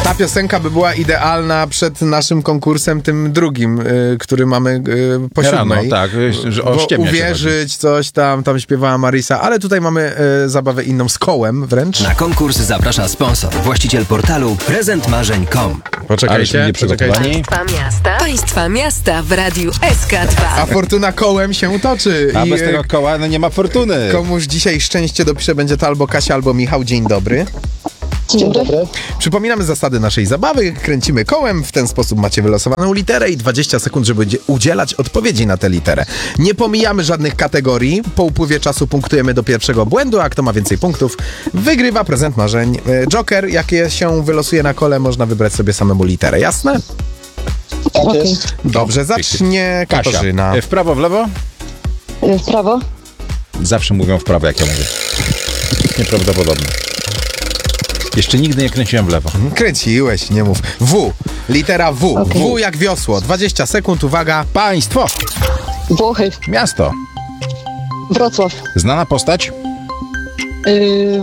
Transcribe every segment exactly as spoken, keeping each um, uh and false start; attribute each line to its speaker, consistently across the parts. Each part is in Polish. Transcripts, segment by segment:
Speaker 1: Ta piosenka by była idealna przed naszym konkursem, tym drugim, y, który mamy y, po siódmej.
Speaker 2: Rano, tak, że o
Speaker 1: Bo
Speaker 2: ściemnia się
Speaker 1: uwierzyć, coś tam, tam śpiewała Marisa, ale tutaj mamy y, zabawę inną z kołem wręcz.
Speaker 3: Na konkurs zaprasza sponsor, właściciel portalu prezent marzeń kropka com.
Speaker 1: Poczekajcie,
Speaker 2: nie przygotowani.
Speaker 4: Państwa miasta. Państwa miasta w radiu S K dwa.
Speaker 1: A fortuna kołem się toczy.
Speaker 2: A
Speaker 1: I,
Speaker 2: bez tego koła no nie ma fortuny.
Speaker 1: komuś dzisiaj szczęście dopisze, będzie to albo Kasia, albo Michał. Dzień dobry.
Speaker 5: Dzień dobry.
Speaker 1: Przypominamy zasady naszej zabawy. Kręcimy kołem, w ten sposób macie wylosowaną literę i dwadzieścia sekund, żeby udzielać odpowiedzi na tę literę. Nie pomijamy żadnych kategorii. Po upływie czasu punktujemy do pierwszego błędu, a kto ma więcej punktów, wygrywa prezent marzeń. Joker, jakie się wylosuje na kole, można wybrać sobie samemu literę. Jasne?
Speaker 5: Tak jest.
Speaker 1: Dobrze, zacznie
Speaker 2: Kasia,
Speaker 1: Katarzyna.
Speaker 2: w prawo, w lewo?
Speaker 5: W prawo?
Speaker 2: Zawsze mówią w prawo, jak ja mówię. Nieprawdopodobne. Jeszcze nigdy nie kręciłem w lewo.
Speaker 1: Kręciłeś, nie mów. W. Litera W.
Speaker 5: Okay.
Speaker 1: W jak wiosło. dwadzieścia sekund, uwaga.
Speaker 2: Państwo.
Speaker 5: Włochy.
Speaker 2: Miasto.
Speaker 5: Wrocław.
Speaker 2: Znana postać.
Speaker 5: Yy...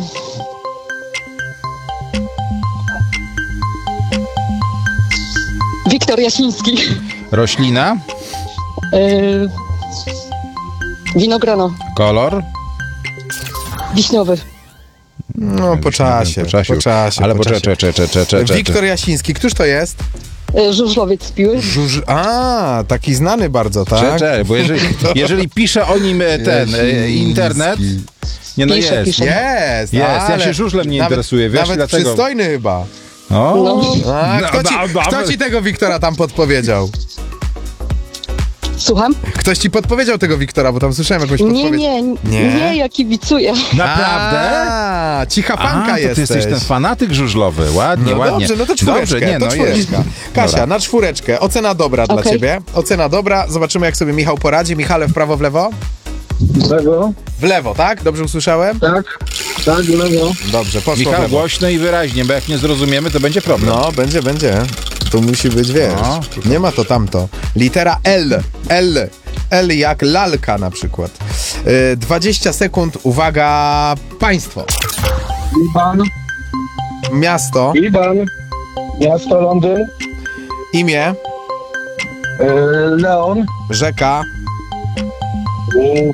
Speaker 5: Wiktor Jasiński.
Speaker 2: Roślina.
Speaker 5: Yy... Winograno.
Speaker 2: Kolor.
Speaker 5: Wiśniowy.
Speaker 1: No, po czasie, po czasie. Po czasie
Speaker 2: Ale
Speaker 1: po
Speaker 2: poczekaj,
Speaker 1: czasie.
Speaker 2: czekaj, czekaj, czekaj, czekaj.
Speaker 1: Wiktor Jasiński, któż to jest?
Speaker 5: Yy, Żużlowiec z Piły.
Speaker 1: Żuż... A, taki znany bardzo, tak?
Speaker 2: Czekaj, czekaj, bo jeżeli, jeżeli pisze o nim e, ten e,
Speaker 1: Jasiński.
Speaker 2: internet, nie no
Speaker 5: Pisze,
Speaker 2: jest.
Speaker 5: pisze.
Speaker 1: Jest,
Speaker 2: Jest, ja
Speaker 1: ale
Speaker 2: się żużlem nie
Speaker 1: nawet,
Speaker 2: interesuję, wiesz,
Speaker 1: nawet
Speaker 2: dlatego.
Speaker 1: przystojny chyba.
Speaker 2: O,
Speaker 5: No.
Speaker 1: A,
Speaker 2: No,
Speaker 1: kto, ci,
Speaker 2: no, no,
Speaker 1: kto
Speaker 2: no.
Speaker 1: ci tego Wiktora tam podpowiedział?
Speaker 5: Słucham?
Speaker 1: Ktoś ci podpowiedział tego Wiktora, bo tam słyszałem jakąś
Speaker 5: Nie,
Speaker 1: podpowiedź.
Speaker 5: nie,
Speaker 1: Nie?
Speaker 5: nie, nie, ja kibicuję.
Speaker 2: naprawdę?
Speaker 1: A, cicha
Speaker 2: A,
Speaker 1: panka
Speaker 2: to ty
Speaker 1: jesteś.
Speaker 2: jesteś ten fanatyk żużlowy, ładnie,
Speaker 1: No
Speaker 2: ładnie.
Speaker 1: dobrze, no to czwóreczkę,
Speaker 2: Dobrze, nie,
Speaker 1: to
Speaker 2: no
Speaker 1: czwóreczka.
Speaker 2: jest.
Speaker 1: Kasia,
Speaker 2: Dobra.
Speaker 1: na czwóreczkę. Ocena dobra dla
Speaker 5: Okej.
Speaker 1: ciebie. Ocena dobra. Zobaczymy, jak sobie Michał poradzi. Michale, w prawo, w lewo?
Speaker 6: W lewo?
Speaker 1: W lewo, tak? Dobrze usłyszałem?
Speaker 6: Tak, tak, w lewo.
Speaker 1: Dobrze, poszło w
Speaker 2: Michał,
Speaker 1: lewo.
Speaker 2: głośno i wyraźnie, bo jak nie zrozumiemy, to będzie problem.
Speaker 1: No, będzie, będzie. Tu musi być, wiesz,
Speaker 2: No.
Speaker 1: nie ma to tamto. Litera L. L. L jak lalka na przykład. Yy, dwadzieścia sekund, uwaga, państwo.
Speaker 6: Iwan,
Speaker 1: Miasto,
Speaker 6: Iwan, miasto Londyn,
Speaker 1: imię,
Speaker 6: yy, Leon,
Speaker 1: rzeka,
Speaker 6: yy,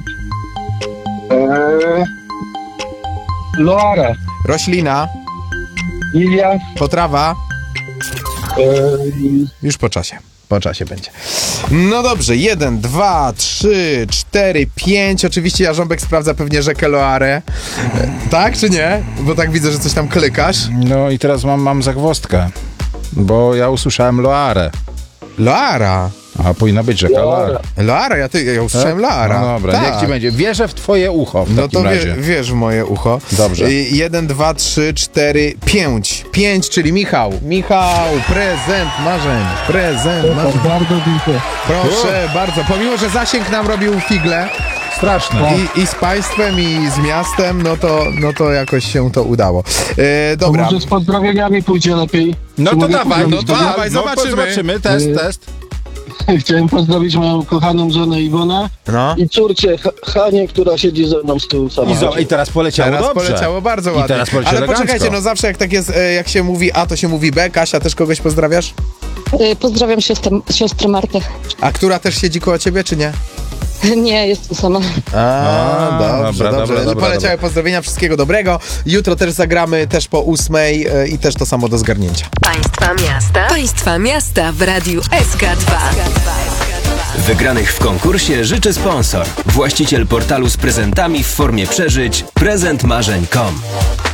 Speaker 6: yy, Loara,
Speaker 1: roślina,
Speaker 6: Lilia,
Speaker 1: potrawa.
Speaker 6: yy,
Speaker 1: Już po czasie. Po czasie będzie. No dobrze, jeden, dwa, trzy, cztery, pięć. Oczywiście Jarząbek sprawdza pewnie rzekę Loarę. E, Tak czy nie? Bo tak widzę, że coś tam klikasz.
Speaker 2: No i teraz mam, mam zagwozdkę, bo ja usłyszałem Loarę,
Speaker 1: Loara.
Speaker 2: a powinna być rzeka Loara.
Speaker 1: Loara, ja, ty, ja usłyszałem Loara.
Speaker 2: No dobra,
Speaker 1: tak.
Speaker 2: niech ci będzie. Wierzę w twoje ucho w
Speaker 1: No
Speaker 2: takim
Speaker 1: to wie,
Speaker 2: razie.
Speaker 1: wiesz w moje ucho.
Speaker 2: Dobrze.
Speaker 1: Y, Jeden, dwa, trzy, cztery, pięć. Pięć, czyli Michał. Michał, prezent marzeń. Prezent marzeń.
Speaker 6: bardzo dziękuję.
Speaker 1: Proszę bardzo. Pomimo, że zasięg nam robił figle
Speaker 2: Straszne.
Speaker 1: i, i z państwem, i z miastem, no to, no to jakoś się to udało. E,
Speaker 6: To
Speaker 1: dobra.
Speaker 6: może z pozdrowieniami pójdzie lepiej.
Speaker 2: No
Speaker 6: Czy
Speaker 2: to
Speaker 6: mogę
Speaker 2: dawaj, no
Speaker 6: pozdrowić
Speaker 2: to
Speaker 6: kogoś?
Speaker 1: dawaj,
Speaker 2: no,
Speaker 1: zobaczymy.
Speaker 2: zobaczymy. Test,
Speaker 6: Y-
Speaker 2: test.
Speaker 6: Chciałem pozdrowić moją kochaną żonę Iwonę
Speaker 1: No.
Speaker 6: i córcie H- Hanię, która siedzi ze mną z tyłu
Speaker 2: I, zo-
Speaker 6: samochodu.
Speaker 2: I teraz poleciało
Speaker 1: Teraz
Speaker 2: dobrze.
Speaker 1: poleciało bardzo
Speaker 2: I
Speaker 1: ładnie.
Speaker 2: teraz poleciało
Speaker 1: Ale
Speaker 2: elegancko.
Speaker 1: poczekajcie, no zawsze jak tak jest, e, jak się mówi A, to się mówi B. Kasia, też kogoś pozdrawiasz?
Speaker 5: Yy, pozdrawiam siostrę, siostrę Martę.
Speaker 1: A która też siedzi koło ciebie, czy nie?
Speaker 5: Nie, jestem sama.
Speaker 1: A,
Speaker 2: A,
Speaker 1: dobrze,
Speaker 2: dobra,
Speaker 1: dobrze.
Speaker 2: dobra, dobra,
Speaker 1: Poleciały pozdrowienia, wszystkiego dobrego. Jutro też zagramy, też po ósmej e, i też to samo do zgarnięcia.
Speaker 4: Państwa miasta. Państwa miasta w radiu S K dwa.
Speaker 3: Wygranych w konkursie życzy sponsor, właściciel portalu z prezentami w formie przeżyć prezent marzeń kropka com.